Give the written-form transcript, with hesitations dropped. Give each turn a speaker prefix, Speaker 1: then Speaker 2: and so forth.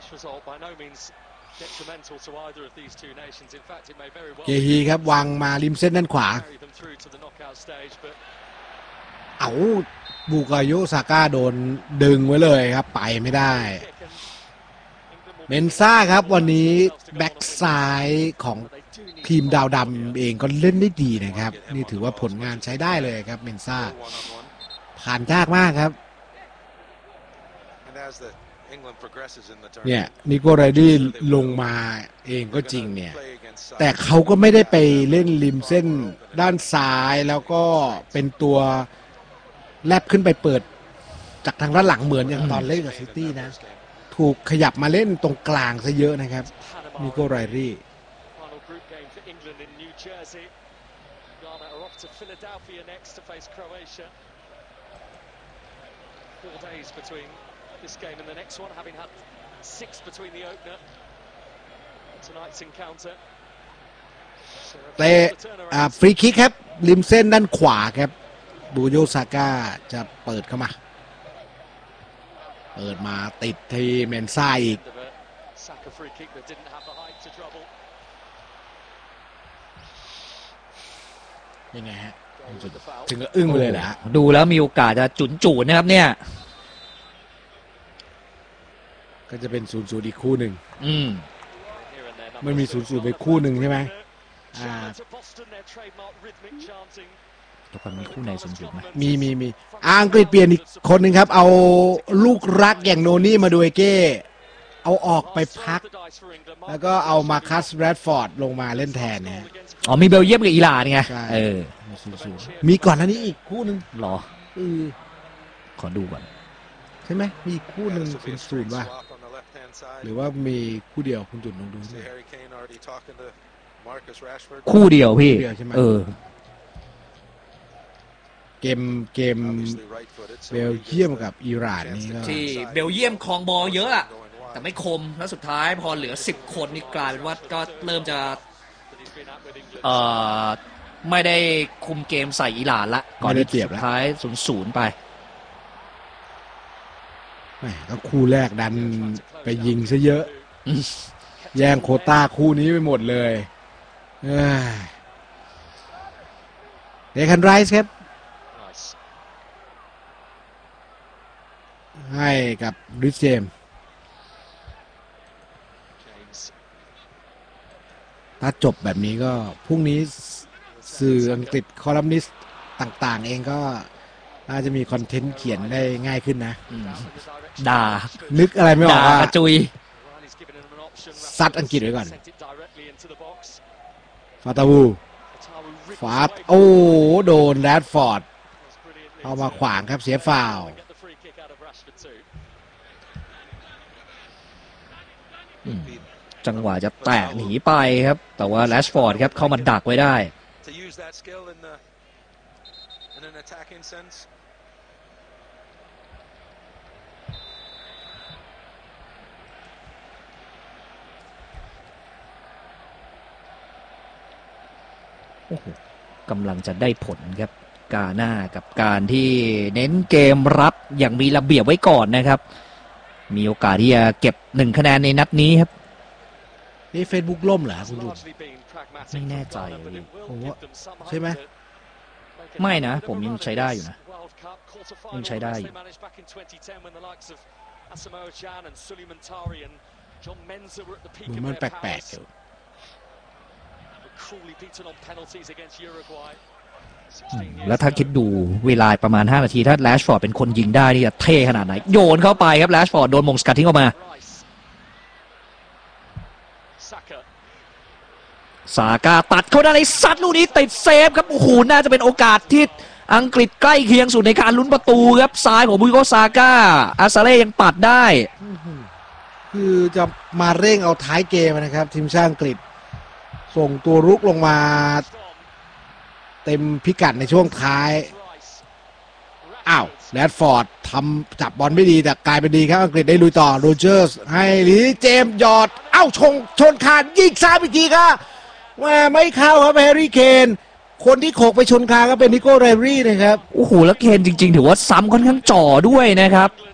Speaker 1: เกฮีครับวางมาริมเส้นด้านขวาเอาบุกาโยซาก้าโดนดึงไว้เลยครับไปไม่ได้เมนซ่าครับวันนี้แบ็กซ้ายของทีมดาวดำเองก็เล่นได้ดีนะครับนี่ถือว่าผลงานใช้ได้เลยครับเมนซ่าผ่านยากมากครับเนี่ยนิโกไรดี้ลงมาเองก็จริงเนี่ยแต่เขาก็ไม่ได้ไปเล่นริมเส้นด้านซ้ายแล้วก็เป็นตัวแลบขึ้นไปเปิดจากทางด้านหลังเหมือนอย่างตอนเล่นกับซิตี้นะถูกขยับมาเล่นตรงกลางซะเยอะนะครับนิโกไรดี้
Speaker 2: this game and the next one, having had 6 between the opener and tonight's encounter.
Speaker 1: เตะฟรีคิกครับริมเส้นด้านขวาครับบูโยซาก้าจะเปิดเข้ามาเปิดมาติดที่เมนซ่าอีกยังไงฮะถึงก็อึ้งไปเลยนะ
Speaker 3: ดูแล้วมีโอกาสจะจุนๆนะครับเนี่ย
Speaker 1: ก็จะเป็น0-0อีกคู่หนึ่งมันมี0-0ไปคู่หนึ่งใช่ไหม
Speaker 3: ทุกคนมีคู่ไหน0-0ไหม
Speaker 1: มีอังกฤษเปลี่ยนอีกคนหนึ่งครับเอาลูกรักอย่างโนนี่มาดูเอเก้เอาออกไปพักแล้วก็เอามาคัสแรดฟอร์ดลงมาเล่นแทนเนี่ย
Speaker 3: มีเบลเยียมกับอิหร่านไง
Speaker 1: มีก่อนหน้านี้อีกคู่หนึ่ง
Speaker 3: หรอขอดูก่อน
Speaker 1: ใช่ไหมมีคู่หนึ่ง0-0ป่ะหรือว่ามีคู่เดียวคุณจุดลองดู
Speaker 3: คู่เดียวพี่
Speaker 1: เกมเบลเยียมกับอิหร่านนี่
Speaker 3: ที่เบลเยียมครองบอลเยอะอะแต่ไม่คมแล้วสุดท้ายพอเหลือ10คนนี่กลายเป็นว่าก็เริ่มจะไม่ได้คุมเกมใส่อิหร่านละก่อนที่สุดท้าย0-0ไป
Speaker 1: ก็คู่แรกดันไปยิงซะเยอะแย่งโควต้าคู่นี้ไปหมดเลยเดคันไรส์ครับให้กับริชเจมถ้าจบแบบนี้ก็พรุ่งนี้สื่ออังกฤษคอลัมนิสต์ต่างๆเองก็น่าจะมีคอนเทนต์เขียนได้ง่ายขึ้นนะ
Speaker 3: ด่า
Speaker 1: นึกอะไรไม่ออกว่าก
Speaker 3: ระจุย
Speaker 1: ซัดอังกฤษไว้ก่อนฟาตาวูโอ้โดนแรดฟอร์ดเอามาขวางครับเสียฟาวล์
Speaker 3: จังหวะจะแตะหนีไปครับแต่ว่าแรชฟอร์ดครับเข้ามาดักไว้ได้กำลังจะได้ผลครับกาหน้ากับการที่เน้นเกมรับอย่างมีระเบียบไว้ก่อนนะครับมีโอกาสที่จะเก็บ1คะแนนในนัดนี้ครับ
Speaker 1: นี่ Facebook ล่มเหรอคุณดู
Speaker 3: ไม่แน่ใจ
Speaker 1: ผมว่าใช่ไหม
Speaker 3: ไม่นะผมยังใช้ได้อยู่นะยังใช้ได้อยู่
Speaker 1: มันแปลกๆอยู่
Speaker 3: แล้วถ้าคิดดูเวลาประมาณ5นาทีถ้าแรชฟอร์ดเป็นคนยิงได้นี่จะเท่ขนาดไหนโยนเข้าไปครับแรชฟอร์ดโดนมงสกัดทิ้งออกมาซาก้าตัดเข้าด้านในซัดลูกนี้ติดเซฟครับโอ้โหน่าจะเป็นโอกาสที่อังกฤษใกล้เคียงสุดในการลุ้นประตูครับซ้ายของบุยโกซาก้าอาซาเล่ยังปัดได้
Speaker 1: คือจะมาเร่งเอาท้ายเกมนะครับทีมชาติอังกฤษส่งตัวรุกลงมาเต็มพิกัดในช่วงท้ายแรดฟอร์ดทำจับบอลไม่ดีแต่กลายเป็นดีครับอังกฤษได้ลุยต่อโรเจอร์สให้ลีเจมส์หยอดชนคานยิงซ้ายอีกทีครับว่าไม่เข้าครับแฮร์รี่เคนคนที่โขกไปชนคานก็เป็นนิโก้ไรรี่นะครับ
Speaker 3: โอ้โหแล้วเคนจริงๆถือว่าซ้ำค่อนข้างจ่อด้วยนะครับ